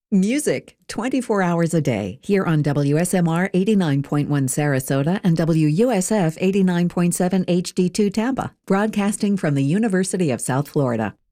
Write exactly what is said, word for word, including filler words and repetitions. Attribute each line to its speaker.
Speaker 1: Music twenty-four hours a day here on W S M R eighty-nine point one Sarasota and W U S F eighty-nine point seven H D two Tampa, broadcasting from the University of South Florida.